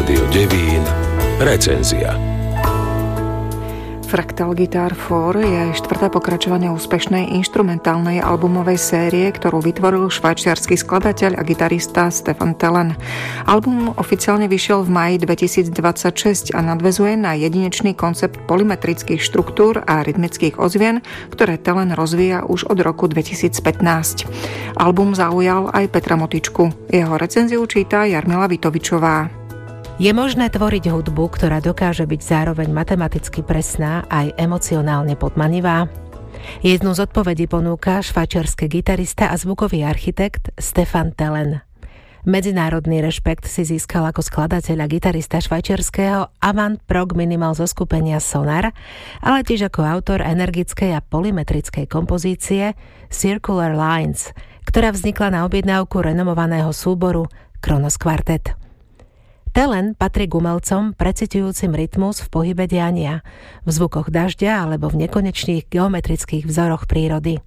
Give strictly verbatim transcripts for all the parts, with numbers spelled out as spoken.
Rádio Devín recenzia. Fractal Guitar štyri je štvrté pokračovanie úspešnej inštrumentálnej albumovej série, ktorú vytvoril švajčiarsky skladateľ a gitarista Stefan Telen. Album oficiálne vyšiel v máji dvetisícdvadsaťšesť a nadväzuje na jedinečný koncept polymetrických štruktúr a rytmických ozvien, ktoré Telen rozvíja už od roku dvetisícpätnásť. Album zaujal aj Petra Motičku. Jeho recenziu číta Jarmila Vitovičová. Je možné tvoriť hudbu, ktorá dokáže byť zároveň matematicky presná aj emocionálne podmanivá? Jednu z odpovedí ponúka švajčiarsky gitarista a zvukový architekt Stefan Telen. Medzinárodný rešpekt si získal ako skladateľ a gitarista švajčiarskeho avant prog minimal zoskupenia Sonar, ale tiež ako autor energickej a polymetrickej kompozície Circular Lines, ktorá vznikla na objednávku renomovaného súboru Kronos Quartet. Telen patrí k umelcom preciťujúcim rytmus v pohybe diania, v zvukoch dažďa alebo v nekonečných geometrických vzoroch prírody.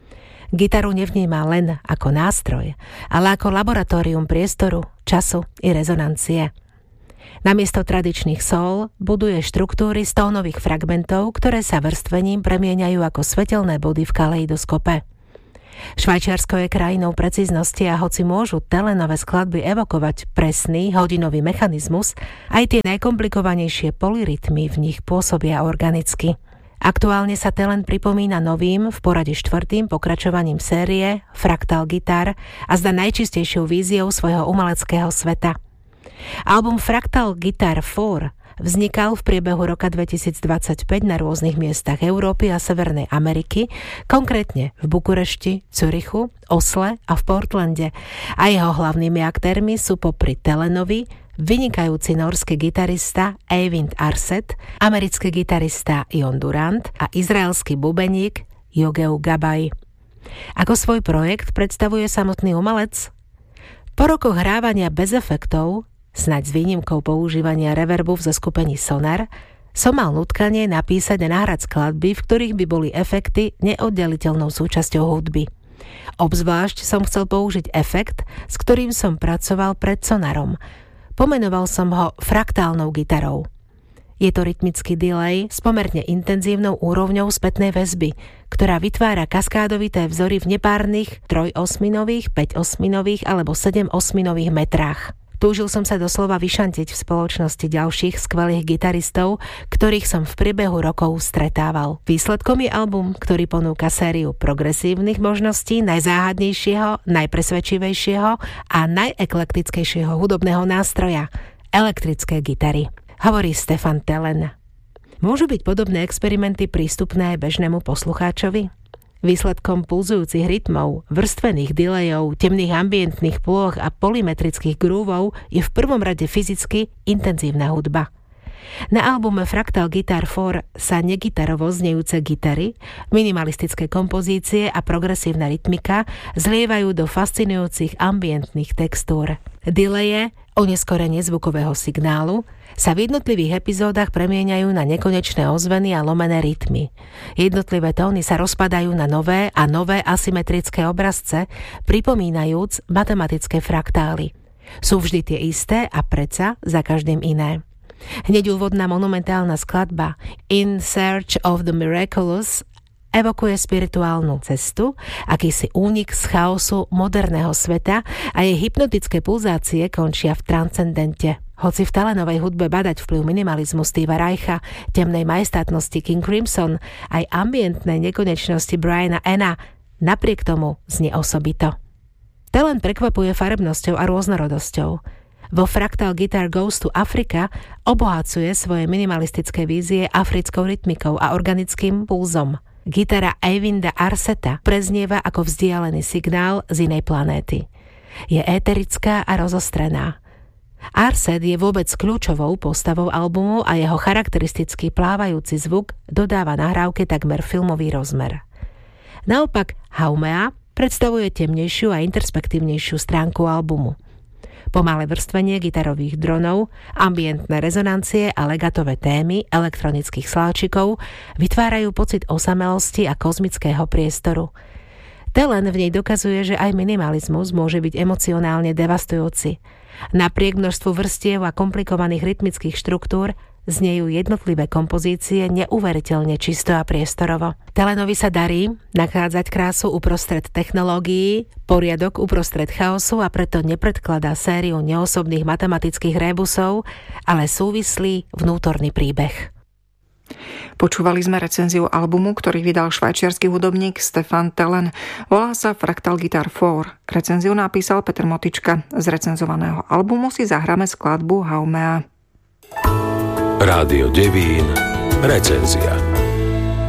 Gitaru nevníma len ako nástroj, ale ako laboratórium priestoru, času i rezonancie. Namiesto tradičných sól buduje štruktúry z tónových fragmentov, ktoré sa vrstvením premieňajú ako svetelné body v kaleidoskope. Švajčiarsko je krajinou precíznosti a hoci môžu Telenové skladby evokovať presný hodinový mechanizmus, aj tie najkomplikovanejšie polyrytmy v nich pôsobia organicky. Aktuálne sa Telen pripomína novým, v porade štvrtým pokračovaním série Fractal Guitar a zdá najčistejšou víziou svojho umeleckého sveta. Album Fractal Guitar štyri vznikal v priebehu roka dvetisícdvadsaťpäť na rôznych miestach Európy a Severnej Ameriky, konkrétne v Bukurešti, Zürichu, Osle a v Portlande. A jeho hlavnými aktérmi sú popri Telenovi vynikajúci norský gitarista Eivind Arset, americký gitarista Jon Durant a izraelský bubeník Jogeu Gabay. Ako svoj projekt predstavuje samotný umelec? Po rokoch hrávania bez efektov, snáď s výnimkou používania reverbu v zoskupení Sonar, som mal nutkanie napísať a nahrať skladby, v ktorých by boli efekty neoddeliteľnou súčasťou hudby. Obzvlášť som chcel použiť efekt, s ktorým som pracoval pred Sonarom. Pomenoval som ho fraktálnou gitarou. Je to rytmický delay s pomerne intenzívnou úrovňou spätnej väzby, ktorá vytvára kaskádovité vzory v nepárnych trojosminových, päťosminových alebo sedemosminových metrách. Túžil som sa doslova vyšantiť v spoločnosti ďalších skvelých gitaristov, ktorých som v priebehu rokov stretával. Výsledkom je album, ktorý ponúka sériu progresívnych možností najzáhadnejšieho, najpresvedčivejšieho a najeklektickejšieho hudobného nástroja – elektrické gitary. Hovorí Stefan Telen. Môžu byť podobné experimenty prístupné aj bežnému poslucháčovi? Výsledkom pulzujúcich rytmov, vrstvených delejov, temných ambientných plôch a polymetrických grúvov je v prvom rade fyzicky intenzívna hudba. Na albume Fractal Guitar štyri sa negitarovo znejúce gitary, minimalistické kompozície a progresívna rytmika zlievajú do fascinujúcich ambientných textúr. Deleje, oneskorenie zvukového signálu, sa v jednotlivých epizódach premieňajú na nekonečné ozveny a lomené rytmy. Jednotlivé tóny sa rozpadajú na nové a nové asymetrické obrazce, pripomínajúc matematické fraktály. Sú vždy tie isté a predsa za každým iné. Hneď úvodná monumentálna skladba In Search of the Miraculous evokuje spirituálnu cestu, akýsi únik z chaosu moderného sveta a jej hypnotické pulzácie končia v transcendente. Hoci v Telenovej hudbe badať vplyv minimalizmu Steva Reicha, temnej majestátnosti King Crimson, aj ambientnej nekonečnosti Briana Ena, napriek tomu znie osobito. Telen prekvapuje farebnosťou a rôznorodosťou. Vo Fractal Guitar Goes to Africa obohacuje svoje minimalistické vízie africkou rytmikou a organickým pulzom. Gitara Eivinda Arseta preznieva ako vzdialený signál z inej planéty. Je éterická a rozostrená. Arset je vôbec kľúčovou postavou albumu a jeho charakteristický plávajúci zvuk dodáva nahrávke takmer filmový rozmer. Naopak Haumea predstavuje temnejšiu a introspektívnejšiu stránku albumu. Pomalé vrstvenie gitarových dronov, ambientné rezonancie a legatové témy elektronických sláčikov vytvárajú pocit osamelosti a kozmického priestoru. Telen v nej dokazuje, že aj minimalizmus môže byť emocionálne devastujúci. Napriek množstvu vrstiev a komplikovaných rytmických štruktúr znejú jednotlivé kompozície neuveriteľne čisto a priestorovo. Telenovi sa darí nachádzať krásu uprostred technológií, poriadok uprostred chaosu a preto nepredkladá sériu neosobných matematických rébusov, ale súvislý vnútorný príbeh. Počúvali sme recenziu albumu, ktorý vydal švajčiarsky hudobník Stefan Telen. Volá sa Fractal Guitar štyri. Recenziu napísal Peter Motička. Z recenzovaného albumu si zahráme skladbu Haumea. Rádio Devín, recenzia.